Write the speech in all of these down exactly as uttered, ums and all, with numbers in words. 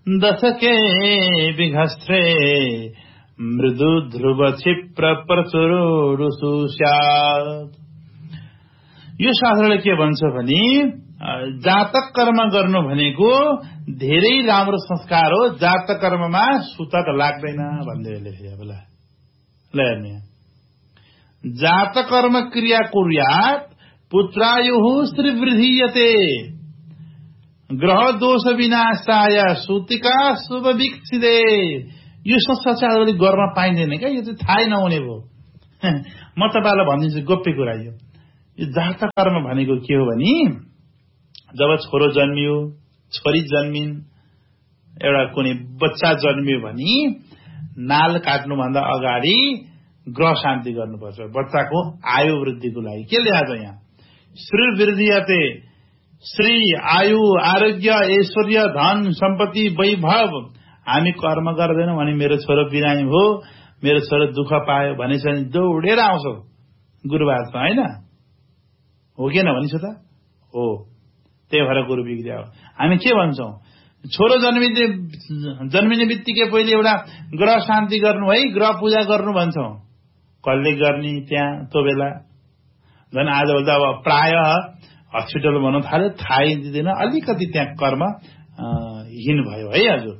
दशके विघस्रे मृदु ध्रुव क्षिप्र प्रचुरुरुसु स्यात्। यो शास्त्रले के भन्छ भने जातक कर्म गर्नु भनेको धेरै राम्रो संस्कार हो। जातक कर्ममा सुतक लाग्दैन भन्दै लेखे होला। ल हेर्ने जातक कर्म क्रिया कुर्यात् पुत्रायुः श्रीवृद्धीयते ग्रह दोष विनाशाय सुतिका शुभ विकसिते। यो संस्कार चाहिँ गर्न पाइँदैन क्या, यो चाहिँ थाहै नहुने भयो। म तपाईँलाई भनिदिन्छु गोप्य कुरा। यो यो जातक कर्म भनेको के हो भने जब छोरो जन्मियो, छोरी जन्मिन्, एउटा कुनै बच्चा जन्मियो भने नाल काट्नुभन्दा अगाडि ग्रह शान्ति गर्नुपर्छ बच्चाको आयु वृद्धिको लागि। के ल्याएको यहाँ श्री वृद्धियते, श्री आयु आरोग्य ऐश्वर्य धन सम्पत्ति वैभव। हामी कर्म गर्दैनौँ भने मेरो छोरो बिरामी हो, मेरो छोरो दुःख पायो भनेछ भने दौडेर आउँछौ गुरुबारमा, होइन हो कि नभनिस त हो। त्यही भएर गुरु बिग्रिया हो। हामी के भन्छौँ छोरो जन्मिने जन्मिने बित्तिकै पहिले एउटा ग्रह शान्ति गर्नु है, ग्रह पूजा गर्नु भन्छौँ। कसले गर्ने त्यहाँ त्यो बेला झन् आजभोलि अब प्राय हस्पिटल भन्न थाल्यो, थाहै दिँदैन। अलिकति त्यहाँ कर्म हीन भयो है हजुर।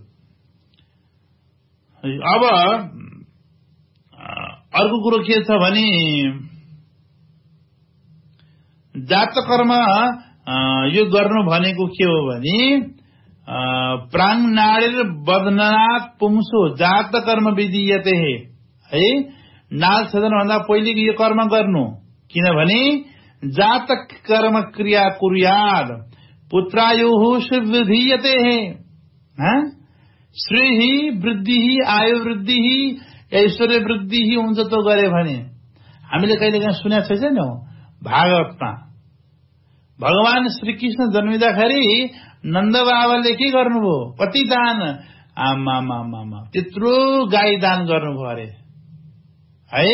अब अर्को कुरो के छ भने जातक कर्म यो गर्नु भनेको के हो भने प्राङ नाडेर बदनाथ पुंसो जातक कर्म विधियते है। नाल छेदन भन्दा पहिलेको यो कर्म गर्नु, किनभने जातक कर्म क्रिया कुर्याद पुत्रायुः श्रीवृद्धीयते है। श्री वृद्धि आयु वृद्धि ऐश्वर्य वृद्धि हुन्छ त गरे भने। हामीले कहिले काहीँ सुनेको छैनौँ भागवतमा भगवान श्रीकृष्ण जन्मिँदाखेरि नन्द बाबाले के गर्नुभयो कति दान, आमामामा त्यत्रो गाई दान गर्नुभयो अरे है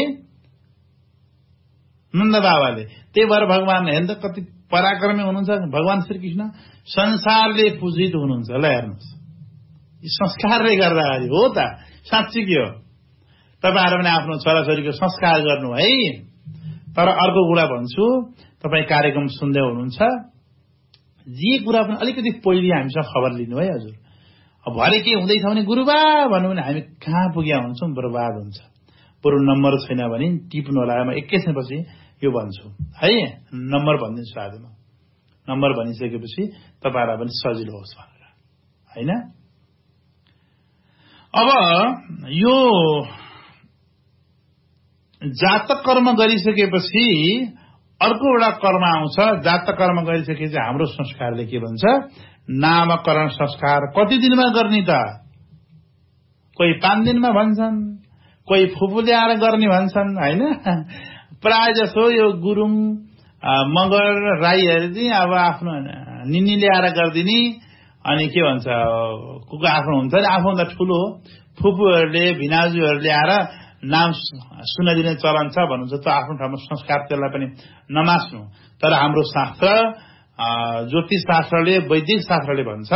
नन्द बाबाले। त्यही भएर भगवान हेर्नु त कति पराक्रमी हुनुहुन्छ भगवान श्रीकृष्ण। संसारले पूजित हुनुहुन्छ। ल हेर्नुहोस् संस्कारले गर्दाखेरि हो त साँच्ची के हो। तपाईँहरू पनि आफ्नो छोराछोरीको संस्कार गर्नु है। तर अर्को कुरा भन्छु, तपाईँ कार्यक्रम सुन्दै हुनुहुन्छ, जे कुरा पनि अलिकति पहिले हामीसँग खबर लिनु है हजुर। अब भरे के हुँदैछ भने गुरुबा भन्नु भने हामी कहाँ पुग्या हुन्छौँ, बर्बाद हुन्छ। बरु नम्बर छैन भने टिप्नु होला। म एकैछिनपछि यो भन्छु है, नम्बर भनिदिन्छु आज म। नम्बर भनिसकेपछि तपाईँहरूलाई पनि सजिलो होस् भनेर होइन। अब यो जातक कर्म गरिसकेपछि अर्को एउटा कर्म आउँछ। जातक कर्म गरिसकेपछि हाम्रो संस्कारले के भन्छ, नामकरण संस्कार कति दिनमा गर्ने त? कोही पाँच दिनमा भन्छन्, कोही फुपू ल्याएर गर्ने भन्छन् होइन। प्राय जसो यो गुरुङ मगर राईहरूले अब आफ्नो निनी ल्याएर गरिदिने। अनि के भन्छ कुको आफ्नो हुन्छ नि, आफूभन्दा ठुलो फुपूहरूले भिनाजुहरूले ल्याएर नाम सुनाइदिने चलन छ भन्नुहुन्छ। त आफ्नो ठाउँमा संस्कार, त्यसलाई पनि नमास्नु। तर हाम्रो शास्त्र ज्योतिष शास्त्रले वैदिक शास्त्रले भन्छ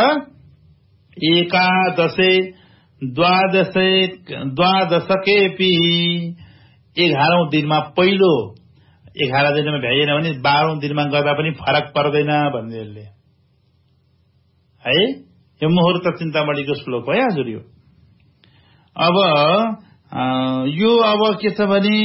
एकादशे द्वादशे द्वादशकेपि एघारौं दिनमा, पहिलो एघार दिनमा भ्याइएन भने बाह्रौं दिनमा गर्दा पनि फरक पर्दैन भन्नेहरूले है। यो मुहुर्त चिन्तामणिको श्लोक हो हजुर यो। अब यो अब के छ भने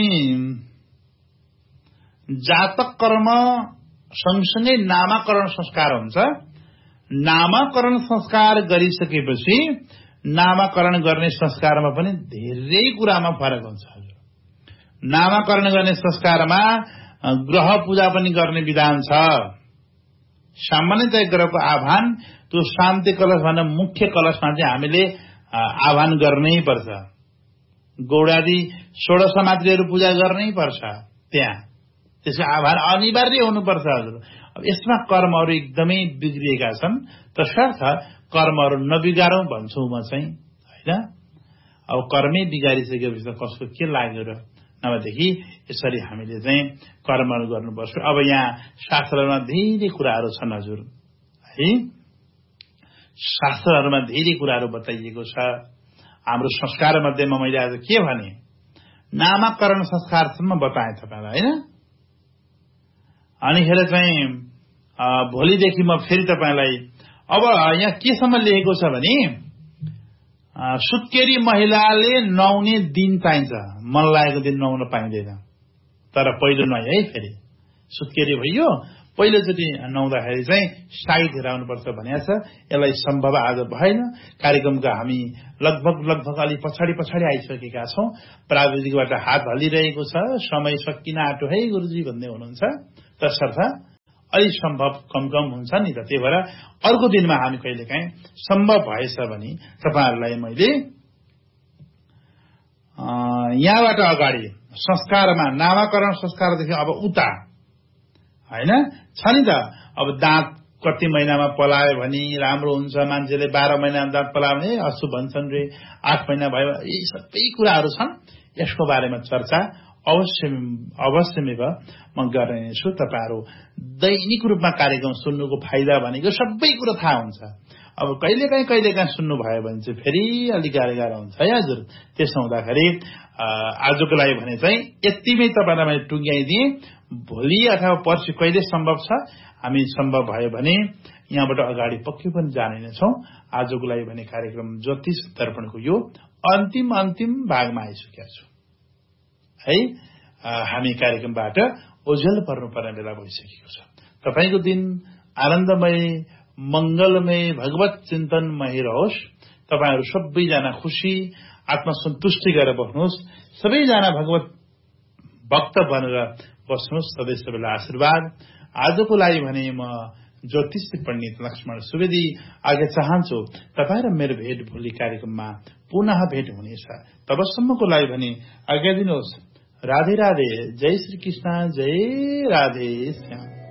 जातक कर्म सँगसँगै नामकरण संस्कार हुन्छ। नामकरण संस्कार गरिसकेपछि नामकरण गर्ने संस्कारमा पनि धेरै कुरामा फरक हुन्छ। नामकरण गर्ने संस्कारमा ग्रह पूजा पनि गर्ने विधान छ। सामान्यतया ग्रहको आह्वान त्यो शान्ति कलश भन्दा मुख्य कलशमा चाहिँ हामीले आह्वान गर्नै पर्छ। गौडादी षोडश समात्रीहरू पूजा गर्नै पर्छ त्यहाँ, त्यसको आह्वान अनिवार्य हुनुपर्छ हजुर। अब यसमा कर्महरू एकदमै बिग्रिएका छन्, तसर्थ कर्महरू नबिगारौं भन्छु म चाहिँ होइन। अब कर्मै बिगारिसकेपछि त कसको के लाग्यो र, नभएदेखि यसरी हामीले चाहिँ कर्महरू गर्नुपर्छ। अब यहाँ शास्त्रमा धेरै कुराहरू छन् हजुर है। शास्त्रहरूमा धेरै कुराहरू बताइएको छ। हाम्रो संस्कार मध्येमा मैले आज के भने नामकरण संस्कारसम्म बताएँ तपाईँलाई होइन। अनिखेर चाहिँ भोलिदेखि म फेरि तपाईँलाई अब यहाँ केसम्म लेखेको छ भने सुत्केरी महिलाले नुहाउने दिन चाहिन्छ, मन लागेको दिन नुहाउन पाइँदैन। तर पहिलो नुहाइ है, फेरि सुत्केरी भइयो पहिलोचोटि नुहाउँदाखेरि चाहिँ साई हेराउनुपर्छ भनेको छ। यसलाई सम्भव आज भएन। कार्यक्रमका हामी लगभग लगभग अलि पछाडि पछाडि आइसकेका छौं। प्राविधिकबाट हात हल्लिरहेको छ, समय सकिन आँटो है गुरुजी भन्दै हुनुहुन्छ। तसर्थ अलि सम्भव कम कम हुन्छ नि त। त्यही भएर अर्को दिनमा हामी कहिलेकाहीँ सम्भव भएछ भने तपाईँहरूलाई मैले यहाँबाट अगाडि संस्कारमा नामाकरण संस्कारदेखि अब उता होइन छ नि त। अब दाँत कति महिनामा पलायो भने राम्रो हुन्छ, मान्छेले बाह्र महिना दाँत पलायो भने अशुभ भन्छन् रे, आठ महिना भयो, यी सबै कुराहरू छन्। यसको बारेमा चर्चा अवश्य अवश्यमेव म गर्नेछु। तपाईँहरू दैनिक रूपमा कार्यक्रम सुन्नुको फाइदा भनेको सबै कुरो थाहा हुन्छ। अब कहिलेकाहीँ कहिलेकाहीँ सुन्नुभयो भने चाहिँ फेरि अलिक गाह्रो गाह्रो हुन्छ है हजुर। त्यसो हुँदाखेरि आजको लागि भने चाहिँ यतिमै तपाईँलाई मैले टुङ्ग्याइदिएँ। भोलि अथवा पर्सि कहिले सम्भव छ हामी सम्भव भयो भने यहाँबाट अगाडि पक्कै पनि जाने नै छौं। आजको लागि भने कार्यक्रम ज्योतिष दर्पणको यो अन्तिम अन्तिम भागमा आइसकेका छु है। हामी कार्यक्रमबाट ओझेल पर्नुपर्ने बेला भइसकेको छ। तपाईको दिन आनन्दमय मंगलमय भगवत चिन्तनमय रहोस्। तपाईहरू सबैजना खुशी आत्मसन्तुष्टि गरेर बस्नुहोस्। सबैजना भगवत भक्त बनेर बस्नुहोस्। सबै सबैलाई आशीर्वाद। आजको लागि भने म ज्योतिष पण्डित लक्ष्मण सुवेदी आगे चाहन्छु तपाईँ र मेरो भेट भोलि कार्यक्रममा पुनः भेट हुनेछ। तबसम्मको लागि भने आज्ञा दिनुहोस्। राधे राधे। जय श्री कृष्ण। जय राधे श्याम।